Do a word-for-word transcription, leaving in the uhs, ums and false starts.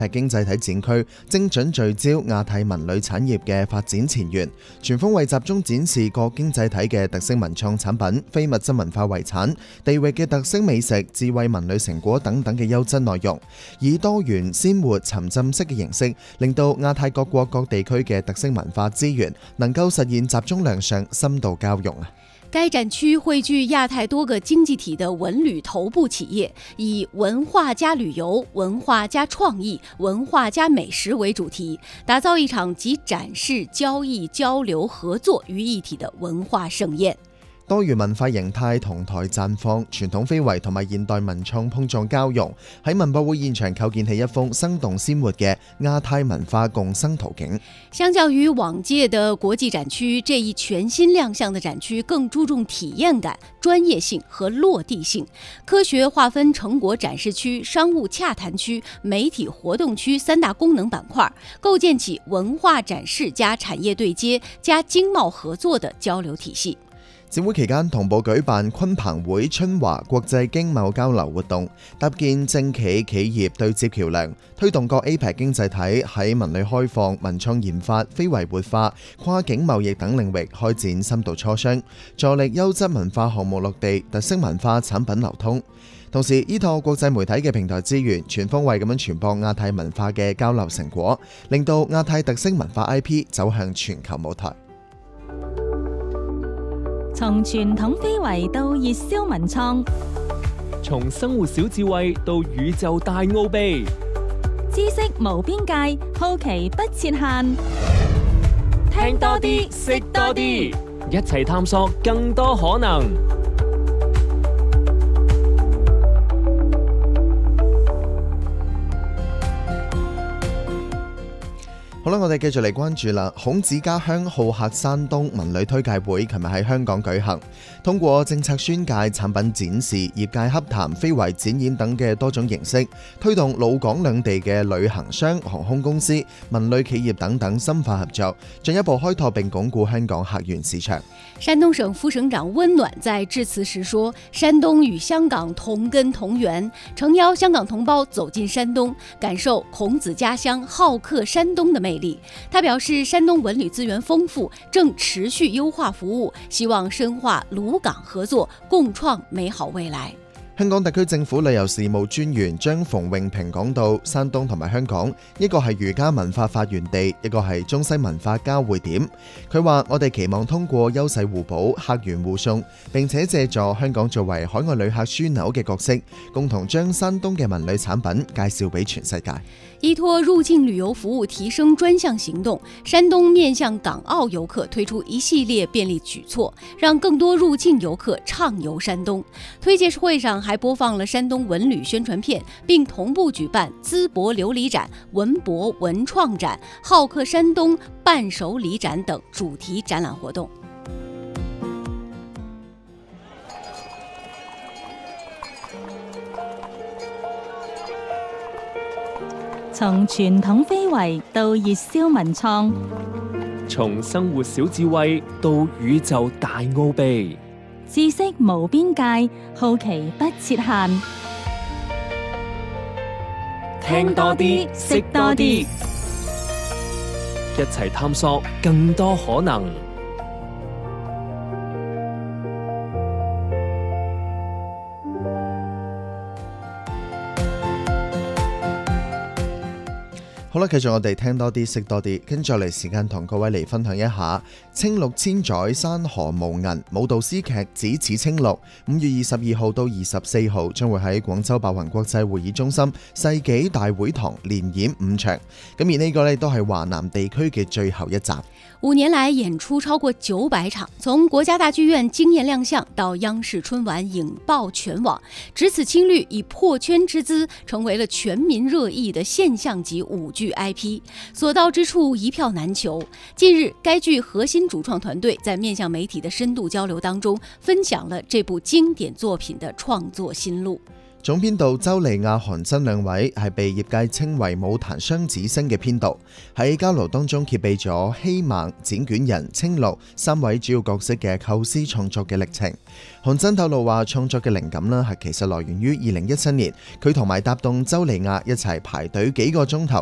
係經濟體展區精準聚焦亞太文旅產業嘅發展前沿，全方位集中展示各經濟體嘅特色文創產品、非物質文化遺產、地域嘅特色美食、智慧文旅成果等等嘅優質內容，以多元鮮活沉浸式嘅形式，令到亞太各國各地區嘅特色文化資源能夠實現集中亮相、深度交融啊！ 該展區匯聚亞太多個經濟體的文旅頭部企業，以文化加旅遊、文化加創意、文化加美食為主題，打造一場集展示、交易、交流、合作於一體的文化盛宴。 多元文化形態同台綻放，傳統非遺同埋現代文創碰撞交融，喺文博會現場構建起一幅生動鮮活嘅亞太文化共生圖景。 相較於往屆的國際展區，這一全新亮相的展區更注重體驗感、專業性和落地性，科學劃分成果展示區、商務洽談區、媒體活動區三大功能板塊，構建起文化展示加產業對接加經貿合作的交流體系。 展會期間同步舉辦鯤鵬會春華國際經貿交流活動，搭建政企企業對接橋樑，推動各 A P E C 經濟體喺文旅開放、文創研發、非遺活化、跨境貿易等領域開展深度磋商，助力優質文化項目落地、特色文化產品流通。同時依託國際媒體嘅平台資源，全方位咁樣傳播亞太文化嘅交流成果，令到亞太特色文化 I P 走向全球舞台。 從傳統非遺到熱銷文創， 從生活小智慧到宇宙大奧秘， 知識無邊界，好奇不設限。 聽多啲，識多啲，一齊探索更多可能。 好啦，我哋繼續嚟關注啦。孔子家鄉好客山東文旅推介會琴日喺香港舉行，通過政策宣介、產品展示、業界洽談、非遺展演等嘅多種形式，推動陸港兩地嘅旅行商、航空公司、文旅企業等等深化合作，進一步開拓並鞏固香港客源市場。 山東省副省長溫暖在致辭時說，山東與香港同根同源，誠邀香港同胞走進山東，感受孔子家鄉好客山東的魅力。他表示，山東文旅資源豐富，正持續優化服務，希望深化陸港合作，共創美好未來。 香港特區政府旅遊事務專員張馮穎平講到，山東同埋香港，一個係儒家文化發源地，一個係中西文化交匯點。佢話：我哋期望通過優勢互補、客源互送，並且借助香港作為海外旅客樞紐嘅角色，共同將山東嘅文旅產品介紹俾全世界。 依託入境旅遊服務提升專項行動，山東面向港澳遊客推出一系列便利舉措，讓更多入境遊客暢遊山東。推介會上還播放了山東文旅宣傳片，並同步舉辦淄博琉璃展、文博文創展、好客山東伴手禮展等主題展覽活動。 從傳統非遺到熱銷文創， 從生活小智慧到宇宙大奧秘， 知識無邊界，好奇不設限。 聽多啲，識多啲，一齊探索更多可能。 好啦，繼續我哋聽多啲，識多啲，跟住嚟時間同各位嚟分享一下青綠千載山河無垠舞蹈詩劇只此青綠，五月二十二號到二十四號將會喺廣州白雲國際會議中心世紀大會堂連演五場，咁而呢個呢都係華南地區嘅最後一集。 五年來演出超過九百場，從國家大劇院驚豔亮相到央視春晚引爆全網，只此青綠以破圈之姿成為了全民熱議的現象級舞劇 I P， 所到之處一票難求。近日，該劇核心主創團隊在面向媒體的深度交流當中，分享了這部經典作品的創作心路。 總編導周莉亞、韓真兩位係被業界稱為舞壇雙子星嘅編導，喺交流當中揭秘咗希孟、剪卷人、青綠三位主要角色嘅構思創作嘅歷程。韓真透露話，創作嘅靈感呢係其實來源於二零一七年，佢同埋搭檔周莉亞一齊排隊幾個鐘頭